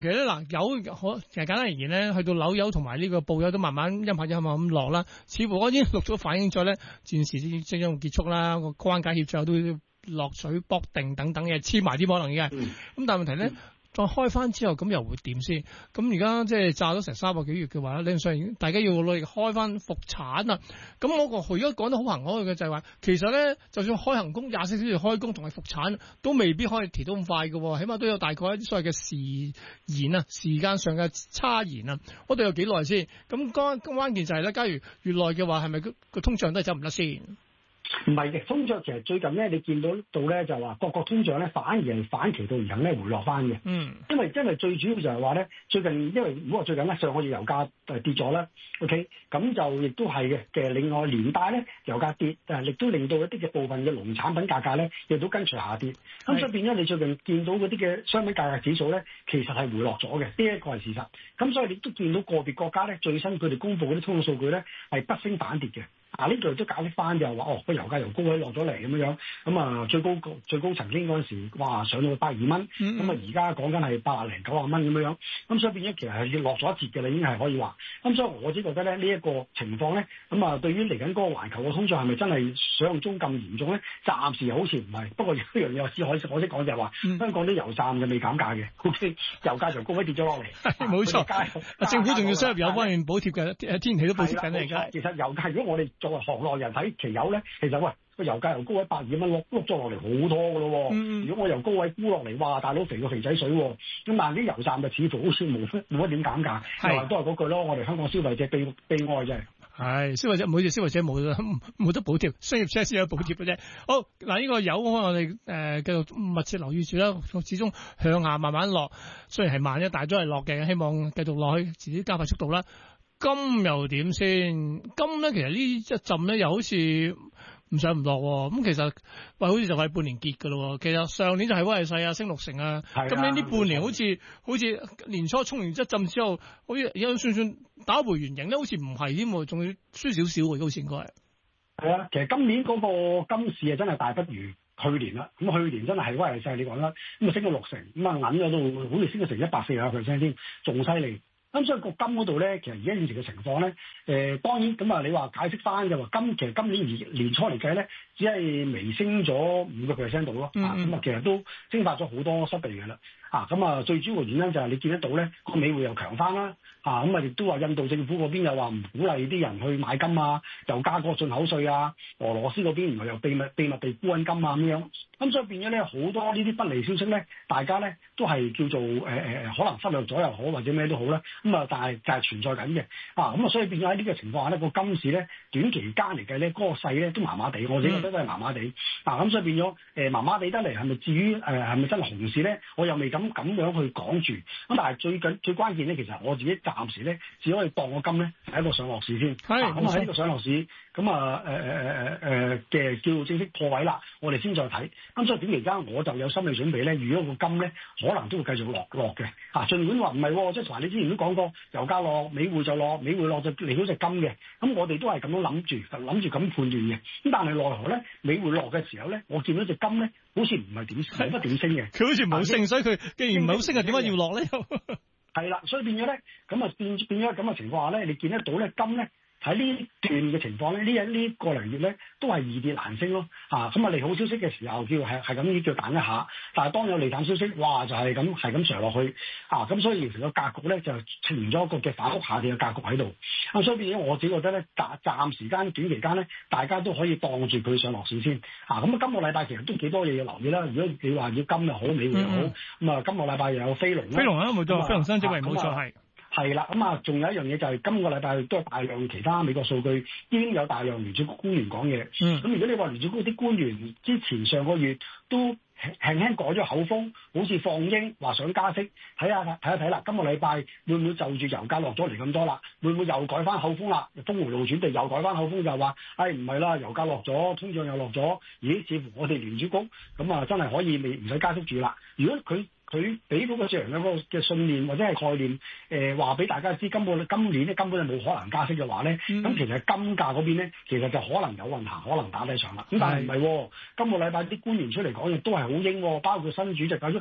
其實咧嗱，其實簡單而言咧，去到紐油同埋呢個布油都慢慢一下咁落啦，似乎我已經陸續反映咗咧，戰事即將會結束啦，個關解協最後都要落水搏定等等嘅，黐埋啲可能嘅。咁但係問題咧，再開翻之後咁又會點先？咁而家即係炸咗成3個幾月嘅話，理論上大家要努力開翻復產啊！咁佢而家講得好行開嘅就係話，其實咧就算開行工24小時開工同埋復產，都未必可以調到咁快嘅，起碼都有大概一啲所謂嘅時延啊，時間上嘅差延啊，嗰度有幾耐先？咁關鍵就係咧，假如越耐嘅話，係咪個通脹都係走唔甩先？ 唔係嘅，通脹其實最近咧，你見到咧就話各國通脹咧反而係反其道而行咧回落翻嘅。因為最主要就係話咧，最近因為如果話最近咧上個月油價跌咗啦 ，OK， 咁就亦都係嘅。另外連帶咧油價跌，亦都令到一啲嘅部分嘅農產品價格咧亦都跟隨下跌。咁所以變咗你最近見到嗰啲嘅商品價格指數咧，其實係回落咗嘅，呢一個係事實。咁所以你都見到個別國家咧最新佢哋公布嗰啲通脹數據咧係不升反跌嘅。呢度都解釋翻就係話，個油價由高位落咗嚟咁樣，咁啊最高曾經嗰陣時，哇上到120蚊，咁啊而家講緊係80零90蚊咁樣，咁所以變咗其實係要落咗一截嘅啦，已經係可以話。咁所以我只覺得咧呢一個情況咧，咁啊對於嚟緊嗰個環球嘅通脹係咪真係想象中咁嚴重咧？暫時好似唔係，不過有一樣嘢我知可惜講就係話，香港啲油站就未減價嘅，OK，油價由高位跌咗落嚟， 冇錯。政府仲要收入有方面補貼嘅，天然氣都補貼緊嚟㗎。 其實油價如果我哋作為行內人睇期油咧，其實喂個油價由高位120蚊碌咗落嚟好多㗎咯。如果我由高位沽落嚟，哇大佬肥個肥仔水喎。咁但係啲油站就似乎好似冇乜點減價，又都係嗰句咯。我哋香港消費者悲哀啫。係消費者，唔好意思，消費者冇得補貼，商業車先有補貼嘅啫。好嗱，呢個油我哋繼續密切留意住啦。始終向下慢慢落，雖然係慢一，但係都係落嘅。希望繼續落去，自己加快速度啦。金又點先？金咧其實呢一陣咧又好似唔上唔落喎。咁其實好似就係半年結㗎咯。其實上年就係威勢啊，升60%啊。今年呢半年好似年初衝完一陣之後，好似而家算打回原形咧，好似唔係添喎，仲要輸少少喎，好似應該係。 係啊，其實今年嗰個金市啊，真係大不如去年啦。咁去年真係威勢，你講啦，咁啊升到60%，咁啊銀咗都好似升到成140%添，仲犀利。咁所以個金嗰度咧，其實而家現時嘅情況咧，當然咁啊，你話解釋翻就話其實今年年初嚟計咧，只係微升咗5%度咯，咁啊其實都蒸發咗好多失地嘅啦，咁啊最主要嘅原因就係你見得到咧，個美匯又強翻啦，咁啊亦都話印度政府嗰邊又話唔鼓勵啲人去買金啊，又加個進口稅啊，俄羅斯嗰邊原來又秘密地沽緊金啊咁樣，咁所以變咗咧好多呢啲不利消息咧，大家咧都係叫做可能忽略咗又好或者咩都好啦。咁啊，但係就係存在緊嘅，咁啊，所以變咗喺呢個情況下咧，個金市咧短期間嚟計咧，嗰個勢咧都麻麻地，我自己覺得都係麻麻地，咁所以變咗麻麻地得嚟，係咪至於係咪真係熊市咧？我又未敢咁樣去講住，咁但係最關鍵咧，其實我自己暫時咧只可以當個金咧係一個上落市先，咁喺呢個上落市，咁嘅叫正式破位啦，我哋先再睇，咁所以短期間我就有心理準備咧，如果個金咧可能都會繼續落嘅，儘管話唔係，即係你之前都講過，油價落，美匯就落，美匯落就利好隻金嘅。咁我哋都係咁樣諗住咁判斷嘅。咁但係奈何咧，美匯落嘅時候咧，我見到隻金咧，好似唔係冇乜點升嘅。 佢好似冇升，所以佢既然唔係好升，啊點解要落咧？ 係啦，所以變咗咧，咁啊變咗咁嘅情況下咧，你見得到咧金咧。喺呢段嘅情況咧，呢個零月咧都係易跌難升咯，咁啊利好消息嘅時候係咁叫彈一下，但係當有利淡消息，哇就係咁上落去，咁所以形成個格局咧就出現咗一個嘅反覆下跌嘅格局喺度，咁所以變咗我自己覺得咧暫時間短期間咧，大家都可以當住佢上落市先，咁啊今個禮拜其實都幾多嘢要留意啦，如果你話要金又好，美匯又好，咁啊今個禮拜又有飛龍啦， 飛龍啊冇錯，飛龍升職位冇錯係。 係啦，咁仲有一樣嘢就係今個禮拜都係大量其他美國數據，已經有大量聯儲局官員講嘢。咁如果你話聯儲局啲官員之前上個月都輕輕改咗口風，好似放鷹話想加息，睇一睇啦，今個禮拜會唔會就住油價落咗嚟咁多啦？會唔會又改翻口風啦？峰回路轉地又改翻口風，就話唔係啦，油價落咗，通脹又落咗，咦？似乎我哋聯儲局咁啊，真係可以唔使加息住啦。如果佢俾嗰個市場嘅嗰個嘅信念或者係概念，話俾大家知，今年咧根本就冇可能加息嘅話咧，咁其實金價嗰邊咧，其實就可能有運行，可能打低上啦。咁但係唔係，今個禮拜啲官員出嚟講嘢都係好鷹，包括新主席啊沃什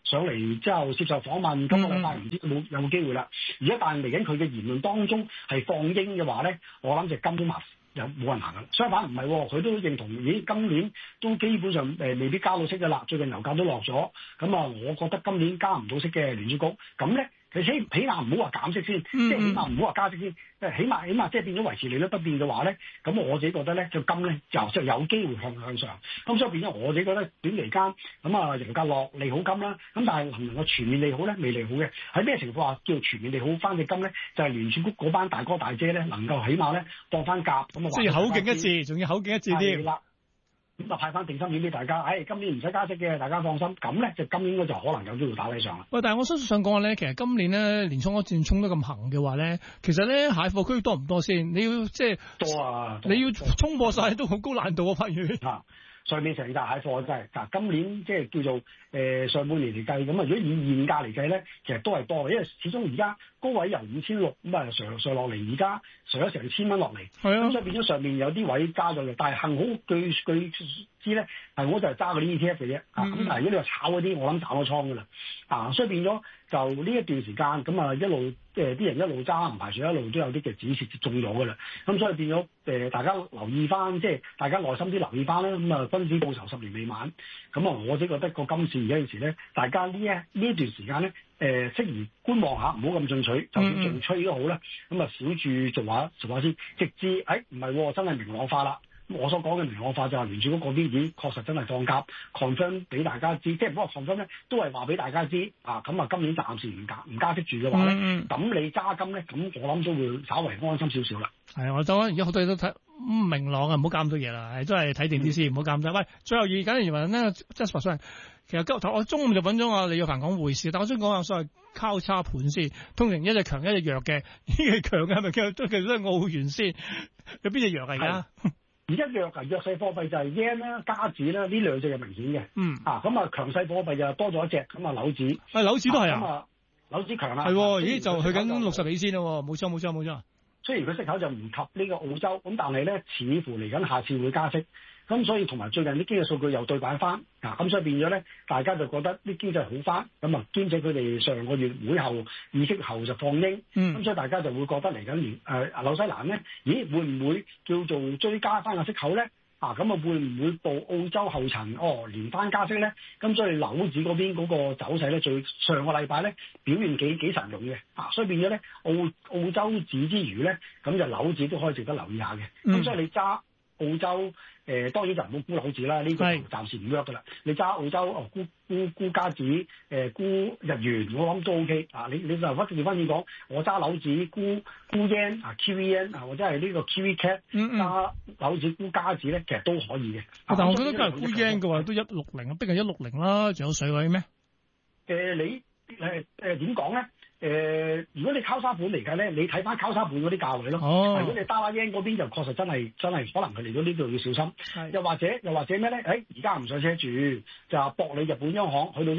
上嚟之後接受訪問，今個禮拜唔知有冇機會啦。而一旦嚟緊佢嘅言論當中係放鷹嘅話咧，我諗就根本又冇人行噶啦。相反唔係，佢都認同，今年都基本上未必加到息嘅啦。最近油價都落咗，咁啊，我覺得今年加唔到息嘅聯儲局，咁咧。起碼唔好話減息先，即係起碼唔好話加息先，起碼即係變咗維持利率不變嘅話咧，咁我自己覺得咧，就金咧就有機會向上，咁所以變咗我自己覺得短期間咁啊，油價落利好金啦，咁但係能唔能夠全面利好咧？未利好嘅，喺咩情況下叫全面利好翻隻金咧？就係聯儲局嗰班大哥大姐咧，能夠起碼咧放翻鴿咁啊， 即係口徑一致，仲要口徑一致添。 咁就派翻定心丸俾大家，今年唔使加息嘅，大家放心。咁咧就今年應該就可能有機會打起上啦。 喂，但係我想講咧，其實今年咧年初嗰轉衝得咁行嘅話咧，其實咧蟹貨區多唔多先？你要即係多啊！ 你要衝破晒都好高難度啊，發現。 上面成扎蟹貨真係嗱，今年即係叫做上半年嚟計咁啊，如果以現價嚟計咧，其實都係多嘅，因為始終而家高位由5600咁啊上落嚟，而家上咗成1000蚊落嚟，咁所以變咗上面有啲位加咗嘅，但係幸好據知咧，我就係揸嗰啲 ETF 嘅啫，咁但係如果你話炒嗰啲，我諗斬咗倉㗎啦，所以變咗就呢一段時間咁啊一路啲人一路揸，唔排除一路都有啲嘅止蝕中咗㗎啦，咁所以變咗大家留意翻，即係大家耐心啲留意翻啦，咁啊君子報仇10年未晚，咁啊我只覺得個今次而家有時咧，大家呢一段時間咧適宜觀望下，唔好咁進取，就算仲吹都好啦，咁啊少注做下先，直至唔係真係明朗化啦。我所講嘅明朗化就係聯儲局嗰邊已經確實真係放鴿 confirm 俾大家知，即係唔好話 confirm 咧，都係話俾大家知咁啊今年暫時唔加息住嘅話咧，咁你揸金咧，咁我諗都會稍為安心少少啦。 係，我覺得而家好多嘢都睇唔明朗啊，唔好搞咁多嘢啦，都係睇定啲先，唔好搞咁多。喂，最後簡單而言咧 ，just 其實我中午就揾咗阿李若凡講匯市，但我想講下所謂交叉盤先，通常一隻強一隻弱嘅，呢隻強嘅係咪其實都係澳元先？有邊隻弱嚟㗎？ 而家弱勢貨幣就係 yen 啦、加紙啦，呢兩隻係明顯嘅。咁啊強勢貨幣就多咗一隻，咁啊紐紙。紐紙都係啊，紐紙強啦。係，咦就去緊60幾先咯，冇錯。雖然佢息口就唔及呢個澳洲，咁但係咧似乎嚟緊下次會加息。咁所以同埋最近啲經濟數據又對版翻，咁所以變咗咧，大家就覺得啲經濟好翻，咁啊兼且佢哋上個月會後議息後就放鷹，咁所以大家就會覺得嚟緊年紐西蘭咧，咦會唔會叫做追加翻個息口咧？咁啊會唔會步澳洲後塵？連翻加息咧？咁所以紐紙嗰邊嗰個走勢咧，上個禮拜咧表現幾神勇嘅，所以變咗咧澳洲紙之餘咧，咁就紐紙都可以值得留意下嘅。咁所以你揸澳洲當然就唔好沽紐紙啦，呢個暫時唔 work 噶啦。你揸澳洲沽加紙沽日元，我諗都 OK 你就調翻轉講，我揸紐紙沽 yen Kiwi yen 或者係呢個 Kiwi cat 揸紐紙沽加紙咧，其實都可以嘅。 但係我覺得今日沽 yen 嘅話都160啊，逼近160啦，仲有水位咩？ 你點講咧？如果你交叉盤嚟計咧，你睇翻交叉盤嗰啲價位咯。如果你打下 yen 嗰邊就確實真係可能佢嚟到呢度要小心。又或者咩咧？而家唔上車住，就話搏你日本央行去到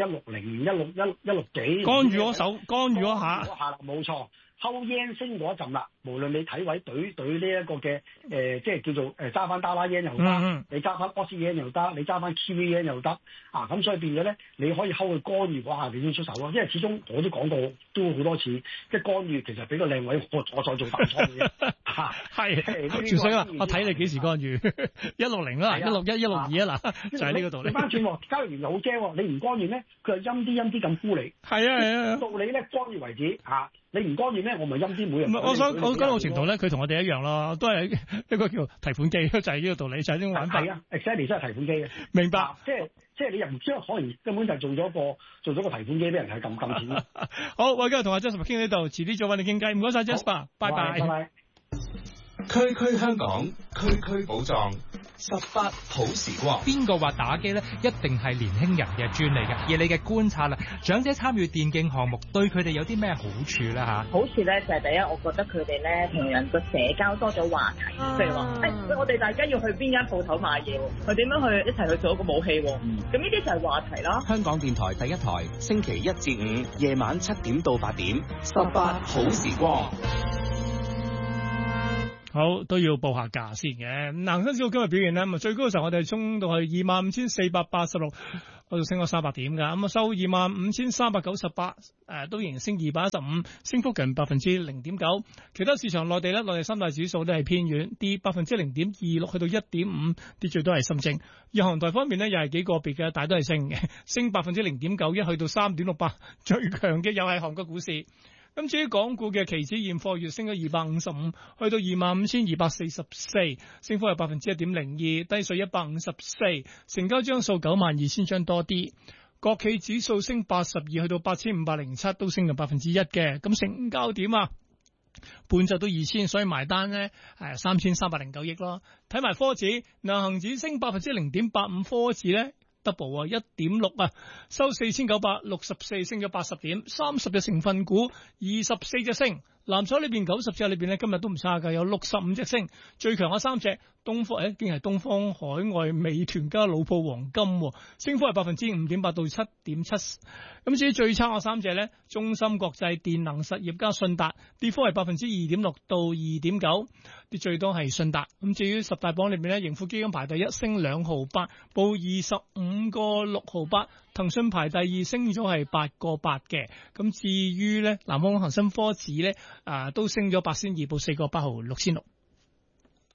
160、161幾。干預嗰下。冇錯。後 yen 升嗰一陣啦，無論你睇位對呢一個嘅即係叫做揸翻打拉 yen 又得，你揸翻 Aussie yen 又得，你揸翻 Kiwi yen 又得，咁所以變咗咧，你可以睺去干預嗰下你先出手咯，因為始終我都講過都好多次，即係干預其實俾個靚位我再做大倉嘅。係， 所以話我睇你幾時干預160啦，161、162啊嗱，就係呢個道理。 翻轉交易員又好驚，你唔干預咧，佢就陰啲咁沽你。係啊，到你咧干預為止你唔干預咩？我咪陰啲每日。 我講到程度咧，佢同我哋一樣咯，都係一個叫提款機，就係呢個道理，就係呢種玩法。係啊 ，exactly 真係提款機嘅。明白。即係你又唔知，可能根本就做咗個提款機俾人係撳錢。好，我今日同阿 Jasper 傾呢度，遲啲再揾你傾偈。唔該晒 Jasper，拜拜。 拜拜。 區區香港，區區寶藏，18好時光。 邊個話打機咧，一定係年輕人嘅專利嘅？而你嘅觀察啦，長者參與電競項目對佢哋有啲咩好處咧？吓， 好處咧就係第一，我覺得佢哋咧同人個社交多咗話題，譬如話，我哋大家要去邊間鋪頭買嘢，佢點樣去一齊去做一個武器？咁呢啲就係話題啦。 香港電台第一台，星期1至5夜晚7點到8點，18好時光。 好，都要報下價先嘅。恒生指數今日表現咧，最高嘅時候我哋衝到去25,486， 嗰度升咗300點㗎，咁啊收25,398，都仍然升215，升幅近0.9%。其他市場內地咧，內地三大指數都係偏軟，跌0.26%去到1.5，跌最多係深證。日韓台方面咧，又係幾個別嘅，但係都係升嘅，升0.91%去到3.68，最強嘅又係韓國股市。咁至於港股嘅期指現貨月升咗255，去到25,244，升幅係1.02%，低水154，成交張數92,200張多啲。國企指數升82，去到8,507，都升咗1%嘅。咁成交點啊，半日都2,000，所以埋單咧3,309億咯。睇埋科指，嗱恒指升0.85%，科指咧。double 啊，1.6啊，收4,964，升咗80點，30隻成分股24隻升，藍籌裏邊90隻裏邊咧今日都唔差㗎，有65隻升，最強嘅3隻，竟然係東方海外、美團加老鋪黃金，升幅係5.8%到7.7%。咁至於最差嘅3隻咧，中芯國際、電能實業加信達，跌幅係2.6%到2.9%，跌最多係信達。咁至於十大榜裏邊咧，盈富基金排第一，升2毫8，報25個6毫8。騰訊排第二，升咗係8個8嘅。咁至於咧，南方恒生科指咧，都升咗8仙2，報4個8毫6仙6。